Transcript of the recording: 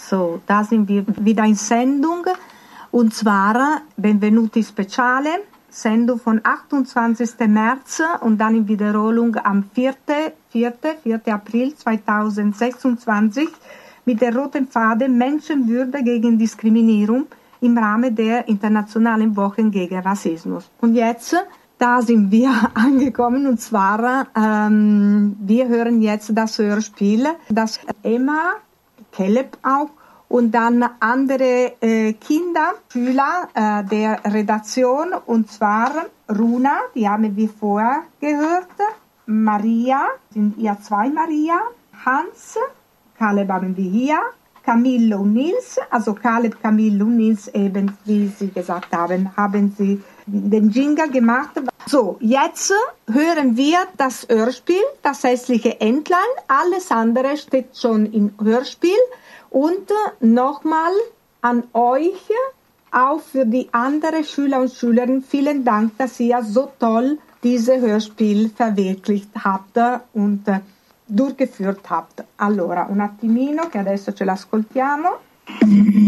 So, da sind wir wieder in Sendung. Und zwar Benvenuti Speciale, Sendung von 28. März und dann in Wiederholung am 4. April 2026 mit der roten Faden Menschenwürde gegen Diskriminierung im Rahmen der Internationalen Wochen gegen Rassismus. Und jetzt, da sind wir angekommen, und zwar, wir hören jetzt das Hörspiel, das Emma, Caleb auch, und dann andere Kinder, Schüler der Redaktion, und zwar Runa, die haben wir vorher gehört, Maria, sind ja zwei Maria, Hans, Caleb haben wir hier, Camille und Nils, also Caleb, Camille und Nils eben, wie Sie gesagt haben, haben sie den Jingle gemacht. So, jetzt hören wir das Hörspiel, das hässliche Entlein, alles andere steht schon im Hörspiel. Und nochmal an euch, auch für die anderen Schüler und Schülerinnen, vielen Dank, dass ihr so toll dieses Hörspiel verwirklicht habt und durchgeführt habt. Allora, un attimino che adesso ce l'ascoltiamo.